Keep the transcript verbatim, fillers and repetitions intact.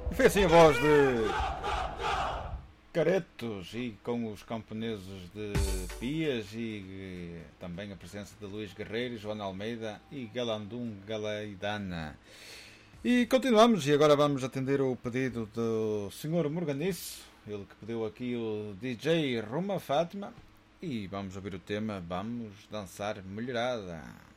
E foi assim a voz de Caretos e com os camponeses de Pias e também a presença de Luís Guerreiro, Joana Almeida e Galandum Galeidana. E continuamos e agora vamos atender o pedido do senhor Morganiço, ele que pediu aqui o D J Ruma Fátima, e vamos ouvir o tema Vamos Dançar Mulherada.